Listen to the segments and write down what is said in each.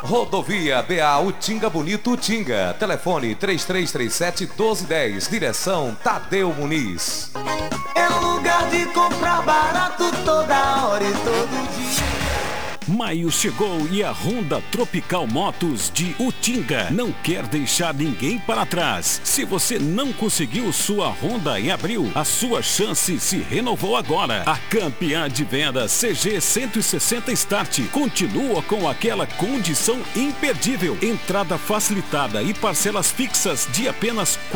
Rodovia BA Utinga Bonito Utinga. Telefone 3337-1210. Direção Tadeu Muniz. É um lugar de comprar barato toda hora e todo dia. Maio chegou e a Honda Tropical Motos de Utinga não quer deixar ninguém para trás. Se você não conseguiu sua Honda em abril, a sua chance se renovou agora. A campeã de venda CG 160 Start continua com aquela condição imperdível. Entrada facilitada e parcelas fixas de apenas R$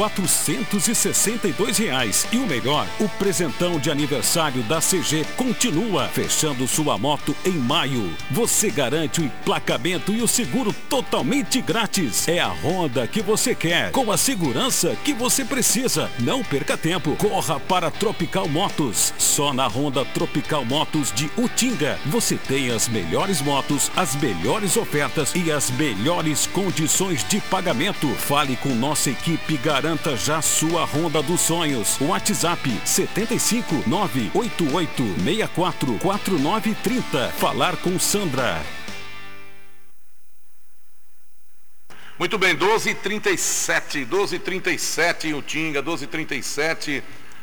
462. E o melhor, o presentão de aniversário da CG continua, fechando sua moto em maio. Você garante o emplacamento e o seguro totalmente grátis. É a Honda que você quer, com a segurança que você precisa. Não perca tempo. Corra para Tropical Motos. Só na Honda Tropical Motos de Utinga você tem as melhores motos, as melhores ofertas e as melhores condições de pagamento. Fale com nossa equipe e garanta já sua Honda dos sonhos. WhatsApp 75 988 64 4930. Falar com Sandra. Muito bem, 12h37 em Utinga, 12h37.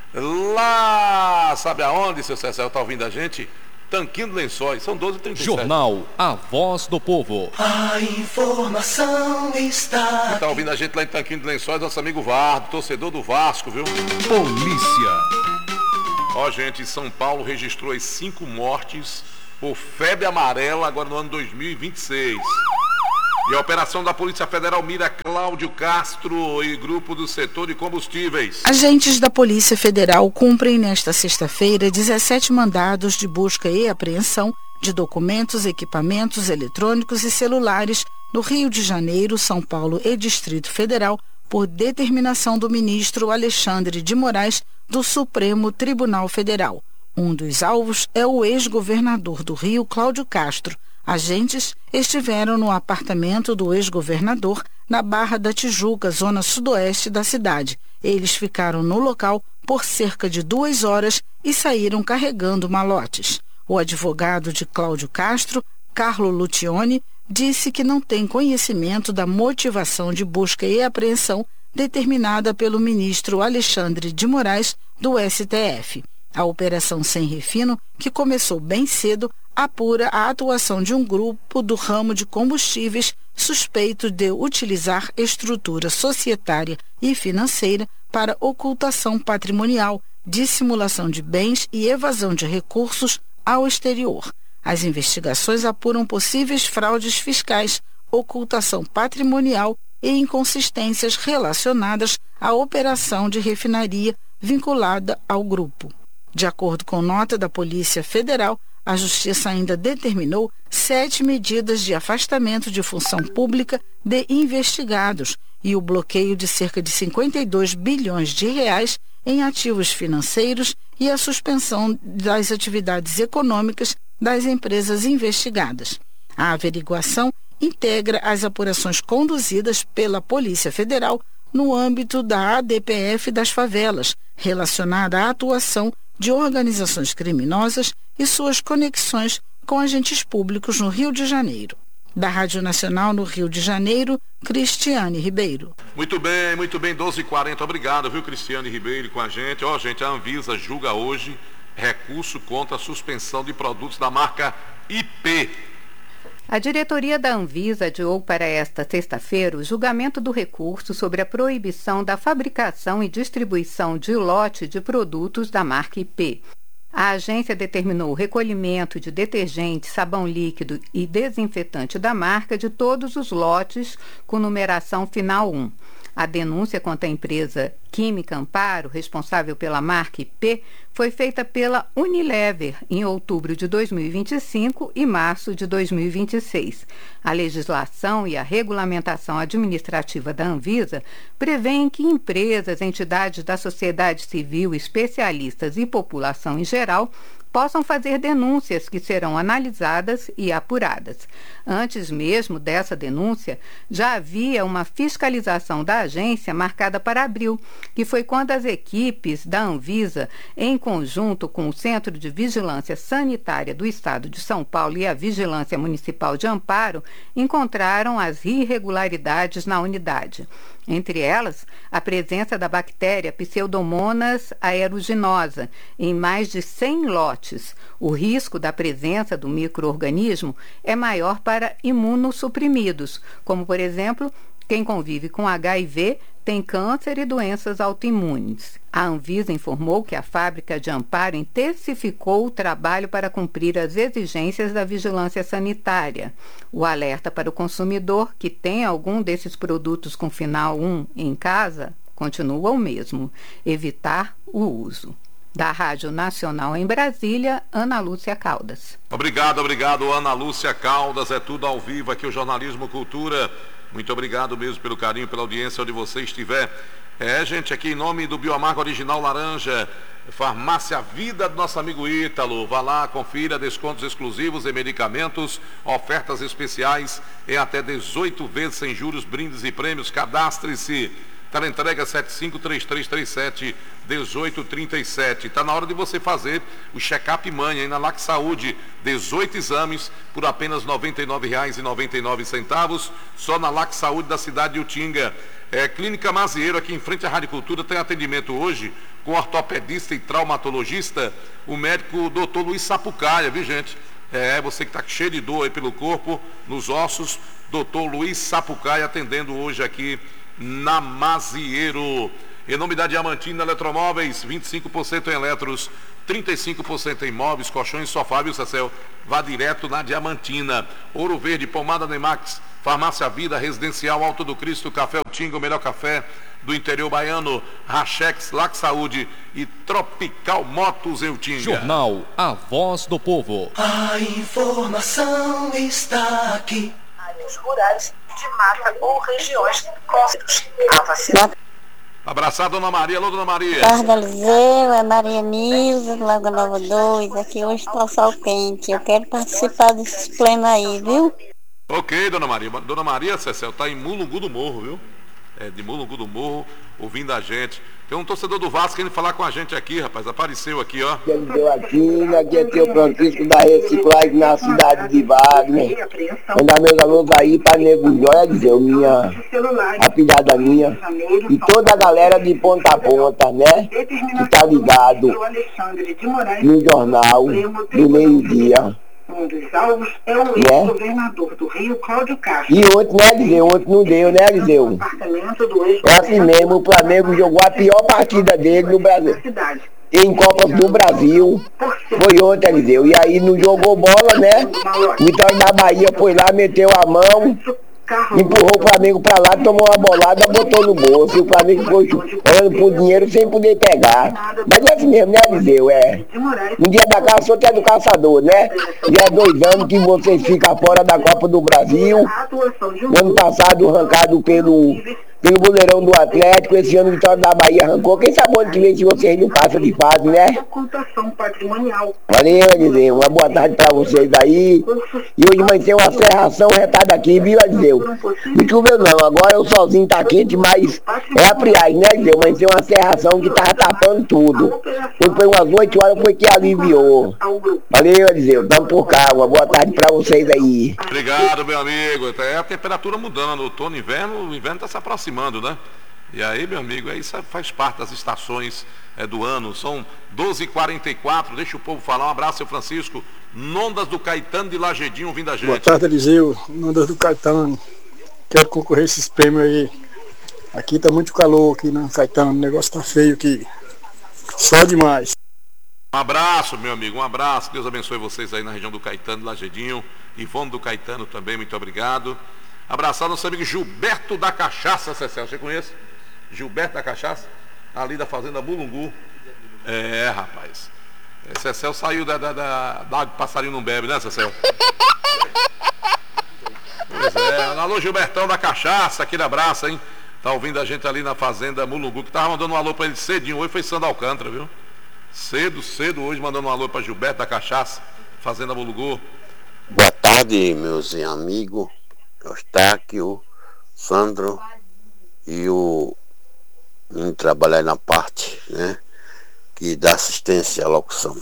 Lá, sabe aonde, seu César, tá ouvindo a gente? Tanquinho de Lençóis, são 12h37. Jornal A Voz do Povo. A informação está. Quem tá ouvindo a gente lá em Tanquinho de Lençóis, nosso amigo Vardo, torcedor do Vasco, viu? Polícia. Ó, gente, São Paulo registrou as 5 mortes por febre amarela agora no ano 2026. E a operação da Polícia Federal mira Cláudio Castro e grupo do setor de combustíveis. Agentes da Polícia Federal cumprem nesta sexta-feira 17 mandados de busca e apreensão de documentos, equipamentos eletrônicos e celulares no Rio de Janeiro, São Paulo e Distrito Federal, por determinação do ministro Alexandre de Moraes do Supremo Tribunal Federal. Um dos alvos é o ex-governador do Rio, Cláudio Castro. Agentes estiveram no apartamento do ex-governador na Barra da Tijuca, zona sudoeste da cidade. Eles ficaram no local por cerca de 2 horas e saíram carregando malotes. O advogado de Cláudio Castro, Carlo Lucioni, disse que não tem conhecimento da motivação de busca e apreensão determinada pelo ministro Alexandre de Moraes do STF. A Operação Sem Refino, que começou bem cedo, apura a atuação de um grupo do ramo de combustíveis suspeito de utilizar estrutura societária e financeira para ocultação patrimonial, dissimulação de bens e evasão de recursos ao exterior. As investigações apuram possíveis fraudes fiscais, ocultação patrimonial e inconsistências relacionadas à operação de refinaria vinculada ao grupo. De acordo com nota da Polícia Federal, a Justiça ainda determinou 7 medidas de afastamento de função pública de investigados e o bloqueio de cerca de 52 bilhões de reais em ativos financeiros e a suspensão das atividades econômicas das empresas investigadas. A averiguação integra as apurações conduzidas pela Polícia Federal no âmbito da ADPF das favelas, relacionada à atuação de organizações criminosas e suas conexões com agentes públicos no Rio de Janeiro. Da Rádio Nacional no Rio de Janeiro, Cristiane Ribeiro. Muito bem, 12h40. Obrigado, viu, Cristiane Ribeiro, com a gente. Ó, gente, a Anvisa julga hoje recurso contra a suspensão de produtos da marca IP. A diretoria da Anvisa adiou para esta sexta-feira o julgamento do recurso sobre a proibição da fabricação e distribuição de lote de produtos da marca IP. A agência determinou o recolhimento de detergente, sabão líquido e desinfetante da marca de todos os lotes com numeração final 1. A denúncia contra a empresa Química Amparo, responsável pela marca IP, foi feita pela Unilever em outubro de 2025 e março de 2026. A legislação e a regulamentação administrativa da Anvisa prevêem que empresas, entidades da sociedade civil, especialistas e população em geral possam fazer denúncias que serão analisadas e apuradas. Antes mesmo dessa denúncia, já havia uma fiscalização da agência marcada para abril, que foi quando as equipes da Anvisa, em conjunto com o Centro de Vigilância Sanitária do Estado de São Paulo e a Vigilância Municipal de Amparo, encontraram as irregularidades na unidade. Entre elas, a presença da bactéria Pseudomonas aeruginosa em mais de 100 lotes. O risco da presença do micro-organismo é maior para imunossuprimidos, como, por exemplo, quem convive com HIV, tem câncer e doenças autoimunes. A Anvisa informou que a fábrica de Amparo intensificou o trabalho para cumprir as exigências da vigilância sanitária. O alerta para o consumidor que tem algum desses produtos com final 1 em casa continua o mesmo: evitar o uso. Da Rádio Nacional em Brasília, Ana Lúcia Caldas. Obrigado, Ana Lúcia Caldas. É tudo ao vivo aqui, o Jornalismo Cultura. Muito obrigado mesmo pelo carinho, pela audiência onde você estiver. Gente, aqui em nome do Bioamargo Original Laranja, Farmácia Vida do nosso amigo Ítalo. Vá lá, confira descontos exclusivos em medicamentos, ofertas especiais em até 18 vezes sem juros, brindes e prêmios. Cadastre-se. Teleentrega 753337-1837. Está na hora de você fazer o check-up mãe aí na LAC Saúde. 18 exames por apenas R$ 99,99. Só na LAC Saúde da cidade de Utinga. Clínica Mazieiro, aqui em frente à Rádio Cultura, tem atendimento hoje com ortopedista e traumatologista, o médico Dr. Luiz Sapucaia, viu, gente? Você que está cheio de dor aí pelo corpo, nos ossos, Dr. Luiz Sapucaia atendendo hoje aqui na Mazieiro. Em nome da Diamantina Eletromóveis, 25% em eletros, 35% em móveis, colchões, sofá, viu, Cecel? Vá direto na Diamantina. Ouro Verde, Pomada Nemax, Farmácia Vida, Residencial Alto do Cristo, Café Utinga, o melhor café do interior baiano, Rachex, LAC Saúde e Tropical Motos em Utinga. Jornal A Voz do Povo. A informação está aqui. Áreas rurais de mata ou regiões próximas à vacina. Abraçar a Dona Maria. Alô, Dona Maria. Tarde, Eliseu, é Maria Nilza, do Lago Nova 2. Aqui hoje está o sol quente. Eu quero participar desses plenos aí, viu? Ok, Dona Maria. Dona Maria, Cecel, está em Mulungu do Morro, viu? De Mulungu do Morro, ouvindo a gente. Tem um torcedor do Vasco querendo falar com a gente aqui, rapaz. Apareceu aqui, ó. Aqui é o Francisco da Reciclagem na cidade de Wagner. Mandar meus alôs aí para Nego Jóia, dizer, a pilhada minha. E toda a galera de ponta a ponta, né? Que tá ligado no jornal do meio-dia. Um dos alvos é o ex-governador do Rio, Cláudio Castro. E ontem, né, Eliseu? Ontem não deu, né, Eliseu? É assim mesmo, o Flamengo jogou a pior partida dele no Brasil. Em Copas do Brasil. Foi ontem, Eliseu. E aí não jogou bola, né? O Vitória da Bahia foi lá, meteu a mão, empurrou o Flamengo pra lá, tomou uma bolada, botou no bolso. E o Flamengo foi olhando por dinheiro sem poder pegar. Mas é assim mesmo, né, Eliseu? Um dia da caça, outro é do caçador, né? Já 2 anos que vocês ficam fora da Copa do Brasil. No ano passado, arrancado pelo goleirão do Atlético. Esse ano o Vitória da Bahia arrancou. Quem sabe onde que vem se vocês não passam de fase, né? Valeu, Eliseu. Uma boa tarde pra vocês aí. E hoje vai ter uma serração retada aqui, viu, Eliseu? Não choveu não, agora o solzinho tá quente, mas é a friagem, né, Eliseu? Mas tem uma serração que tava tapando tudo. Quando foi umas 8 horas foi que aliviou. Valeu, Eliseu. Tamo por cá. Uma boa tarde pra vocês aí. Obrigado, meu amigo. É a temperatura mudando. Outono, inverno, o inverno tá se aproximando, né? E aí, meu amigo, isso faz parte das estações do ano. São 12h44, deixa o povo falar. Um abraço, seu Francisco. Nondas do Caetano de Lagedinho ouvindo a gente. Boa tarde, Eliseu. Nondas do Caetano. Quero concorrer a esses prêmios aí. Aqui tá muito calor aqui na Caetano. O negócio tá feio aqui. Só demais. Um abraço, meu amigo, um abraço. Deus abençoe vocês aí na região do Caetano de Lagedinho. Ivone do Caetano também, muito obrigado. Abraçar nosso amigo Gilberto da Cachaça, Cecel. Você conhece? Gilberto da Cachaça? Ali da Fazenda Mulungu. Rapaz. Cecel saiu da água que passarinho não bebe, né, Cecel? Pois é. Alô, Gilbertão da Cachaça, aquele abraço, hein? Tá ouvindo a gente ali na Fazenda Mulungu, que tava mandando um alô pra ele cedinho. Hoje foi Sandro Alcântara, viu? Cedo hoje, mandando um alô para Gilberto da Cachaça, Fazenda Bolugô. Boa tarde, meus amigos, Eustáquio, Sandro e o menino trabalhar na parte, né, que dá assistência à locução.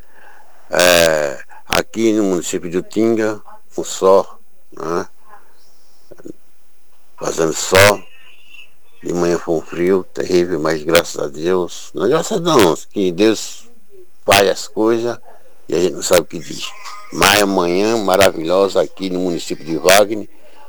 Aqui no município de Utinga, o sol, né, fazendo sol. De manhã foi um frio terrível, mas graças a Deus, não é graças a Deus, que Deus faz as coisas e a gente não sabe o que diz. Mas amanhã maravilhosa aqui no município de Wagner,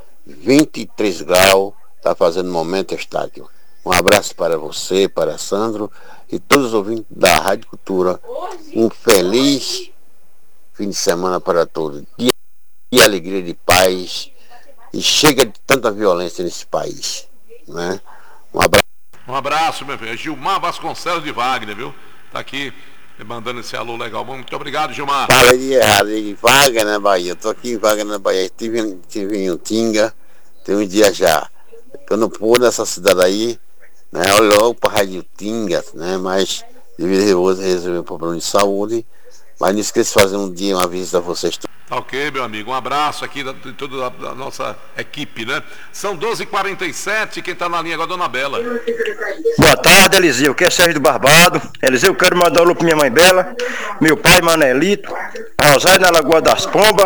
23 graus, está fazendo momento estático. Um abraço para você, para Sandro e todos os ouvintes da Rádio Cultura. Um feliz fim de semana para todos. De alegria, de paz. E chega de tanta violência nesse país, né? Um abraço, meu filho. Gilmar Vasconcelos de Wagner, viu? Tá aqui mandando esse alô legal. Muito obrigado, Gilmar. Fala de Wagner, na Bahia. Eu tô aqui em Wagner, na Bahia. Estive em Utinga, tem um dia já. Eu não pude nessa cidade aí, né? Olha logo para a Rádio Utinga, né? Mas devido a resolver um problema de saúde. Mas não esqueça de fazer um dia uma visita a vocês. Tá ok, meu amigo. Um abraço aqui de toda a nossa equipe, né? São 12h47, quem tá na linha agora é a Dona Bela. Boa tarde, Eliseu. Que é Sérgio do Barbado. Eliseu, quero mandar um alô pra minha mãe Bela, meu pai Manelito, Rosário na Lagoa das Pombas,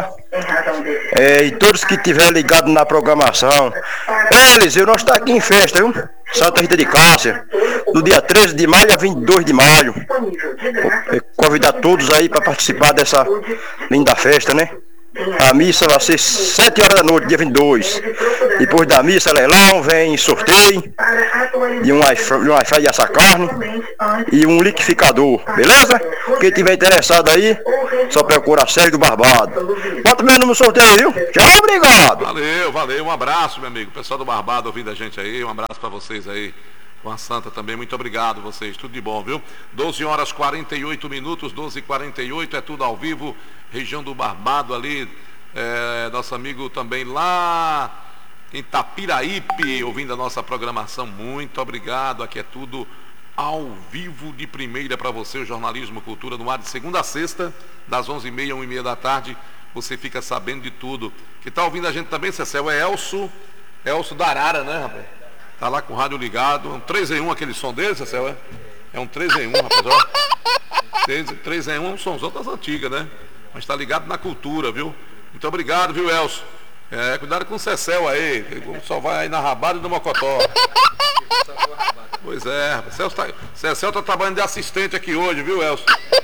e todos que estiverem ligados na programação. Eliseu, nós estamos aqui em festa, viu? Santa Rita de Cássia, do dia 13 de maio a 22 de maio. Vou convidar todos aí para participar dessa linda festa, né? A missa vai ser 7 horas da noite, dia 22. Depois da missa, leilão, vem sorteio de um Wi-Fi de assa carne e um liquidificador, beleza? Quem tiver interessado aí, só procura Sérgio do Barbado. Bota meu número no sorteio, viu? Tchau, obrigado. Valeu, um abraço, meu amigo. Pessoal do Barbado ouvindo a gente aí, um abraço para vocês aí. Com a Santa também, muito obrigado vocês, tudo de bom, viu? 12h48, 12h48, é tudo ao vivo, região do Barbado ali, nosso amigo também lá em Tapiraípe, ouvindo a nossa programação, muito obrigado, aqui é tudo ao vivo de primeira para você, o Jornalismo Cultura no ar de segunda a sexta, das 11h30 a 1h30 da tarde, você fica sabendo de tudo. Que tá ouvindo a gente também, Cecel, é Elcio da Arara, né, rapaz? Tá lá com o rádio ligado, um 3 em 1 aquele som dele, Cecel, é um 3 em 1, rapaz, ó. 3 em 1 é um somzão das antigas, né? Mas tá ligado na cultura, viu? Muito obrigado, viu, Elcio? Cuidado com o Cecel aí, só vai aí na rabada e no mocotó. Pois é, rapaz, Cecel tá trabalhando de assistente aqui hoje, viu, Elcio?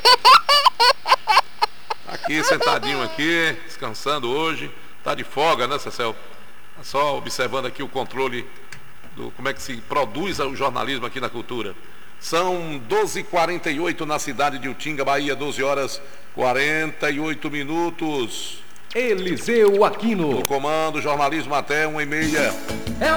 Aqui, sentadinho aqui, descansando hoje, tá de folga, né, Cecel? Só observando aqui o controle como é que se produz o jornalismo aqui na cultura. São 12h48 na cidade de Utinga, Bahia, 12h48. Eliseu Aquino. No comando, jornalismo até 1h30.